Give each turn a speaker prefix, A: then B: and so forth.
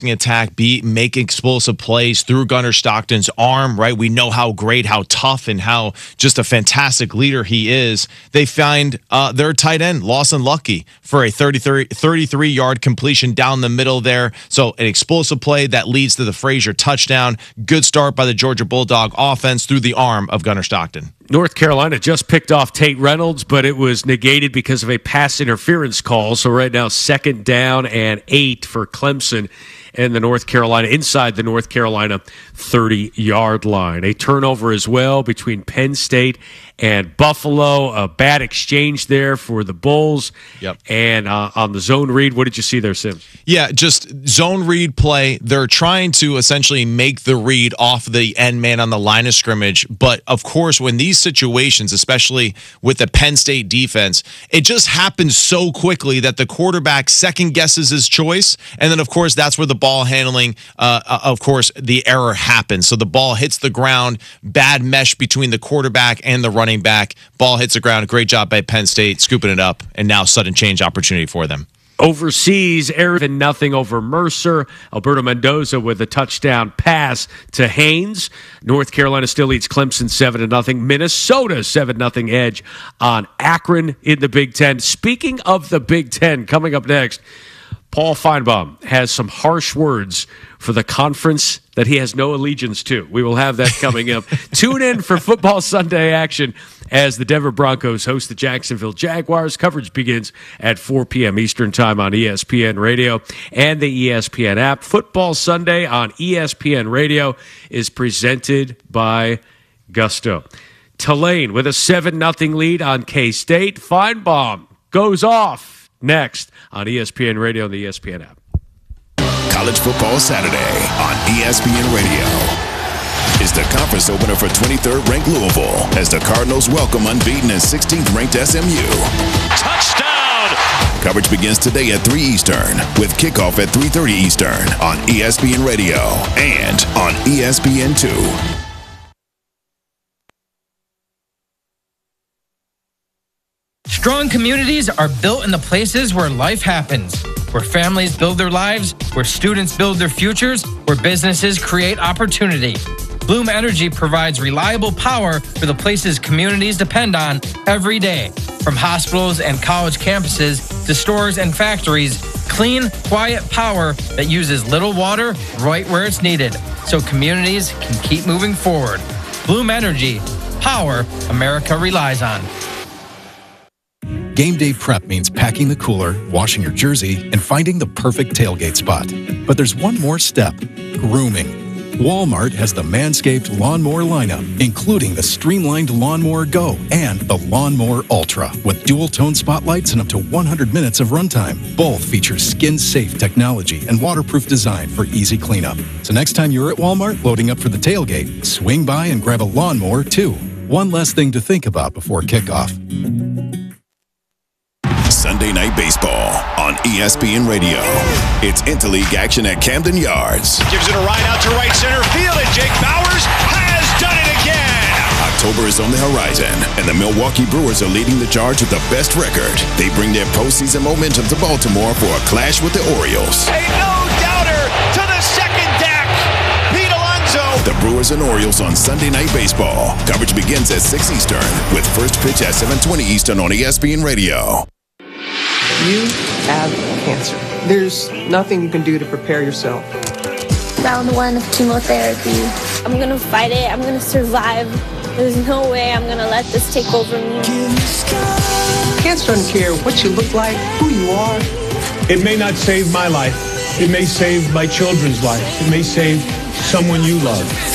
A: attack, make explosive plays through Gunnar Stockton's arm, right? We know how great, how tough, and how just a fantastic leader he is. They find their tight end, Lawson Lucky, for a 33-yard completion down the middle there. So an explosive play that leads to the Frazier touchdown. Good start by the Georgia Bulldog offense through the arm of Gunnar Stockton.
B: North Carolina just picked off Tate Reynolds, but it was negated because of a pass interference call. So right now, 2nd down and 8 for Clemson and inside the North Carolina 30-yard line. A turnover as well between Penn State and Buffalo. A bad exchange there for the Bulls.
A: Yep.
B: And on the zone read, what did you see there, Sims?
A: Yeah, just zone read play. They're trying to essentially make the read off the end man on the line of scrimmage. But, of course, when these situations, especially with the Penn State defense, it just happens so quickly that the quarterback second guesses his choice. And then, of course, that's where the ball handling, of course, the error happens. So the ball hits the ground, bad mesh between the quarterback and the running back. Ball hits the ground. Great job by Penn State scooping it up, and now sudden change opportunity for them.
B: Overseas, Arizona 0 over Mercer. Alberto Mendoza with a touchdown pass to Haynes. North Carolina still leads Clemson 7-0. Minnesota 7-0 edge on Akron in the Big Ten. Speaking of the Big Ten, coming up next, Paul Feinbaum has some harsh words for the conference that he has no allegiance to. We will have that coming up. Tune in for Football Sunday action as the Denver Broncos host the Jacksonville Jaguars. Coverage begins at 4 p.m. Eastern Time on ESPN Radio and the ESPN app. Football Sunday on ESPN Radio is presented by Gusto. Tulane with a 7-0 lead on K-State. Feinbaum goes off next on ESPN Radio and the ESPN app.
C: College Football Saturday on ESPN Radio is the conference opener for 23rd ranked Louisville as the Cardinals welcome unbeaten and 16th ranked SMU.
D: Touchdown!
C: Coverage begins today at 3 Eastern with kickoff at 3:30 Eastern on ESPN Radio and on ESPN2.
E: Strong communities are built in the places where life happens, where families build their lives, where students build their futures, where businesses create opportunity. Bloom Energy provides reliable power for the places communities depend on every day. From hospitals and college campuses to stores and factories, clean, quiet power that uses little water right where it's needed, so communities can keep moving forward. Bloom Energy, power America relies on.
F: Game day prep means packing the cooler, washing your jersey, and finding the perfect tailgate spot. But there's one more step: grooming. Walmart has the Manscaped Lawnmower lineup, including the streamlined Lawnmower Go and the Lawnmower Ultra, with dual-tone spotlights and up to 100 minutes of runtime. Both feature skin-safe technology and waterproof design for easy cleanup. So next time you're at Walmart loading up for the tailgate, swing by and grab a lawnmower, too. One less thing to think about before kickoff.
C: Sunday Night Baseball on ESPN Radio. It's interleague action at Camden Yards.
D: Gives it a ride out to right center field, and Jake Bauers has done it again.
C: October is on the horizon, and the Milwaukee Brewers are leading the charge with the best record. They bring their postseason momentum to Baltimore for a clash with the Orioles.
D: A no-doubter to the second deck. Pete Alonso.
C: The Brewers and Orioles on Sunday Night Baseball. Coverage begins at 6 Eastern with first pitch at 7:20 Eastern on ESPN Radio.
G: You have cancer. There's nothing you can do to prepare yourself.
H: Round 1 of chemotherapy. I'm gonna fight it. I'm gonna survive. There's no way I'm gonna let this take over me.
G: Cancer doesn't care what you look like, who you are.
I: It may not save my life. It may save my children's life. It may save someone you love.